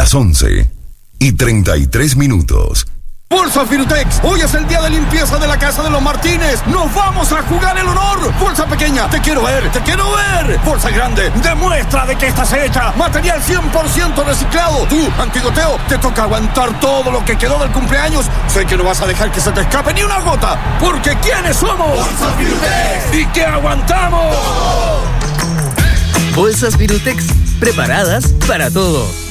las 11:33. Bolsa Firutex, hoy es el día de limpieza de la casa de los Martínez. ¡Nos vamos a jugar el honor! Bolsa pequeña, te quiero ver, te quiero ver. Bolsa grande, demuestra de que estás hecha. Material 100% reciclado. Tú, Antigoteo, te toca aguantar todo lo que quedó del cumpleaños. Sé que no vas a dejar que se te escape ni una gota. Porque ¿quiénes somos? Bolsa Firutex. ¿Y qué aguantamos? Bolsas Firutex, preparadas para todo.